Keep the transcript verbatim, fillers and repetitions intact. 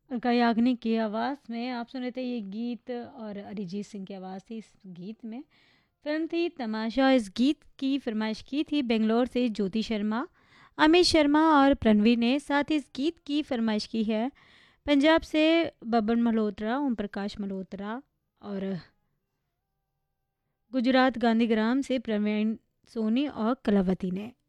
अलका याग्निक की आवाज़ में आप सुन रहे थे ये गीत, और अरिजीत सिंह की आवाज़ थी इस गीत में। फिल्म थी तमाशा। इस गीत की फरमाइश की थी बेंगलोर से ज्योति शर्मा, अमित शर्मा और प्रणवी ने। साथ ही इस गीत की फरमाइश की है पंजाब से बबन मल्होत्रा, ओम प्रकाश मल्होत्रा, और गुजरात गांधीग्राम से प्रवीण सोनी और कलावती ने।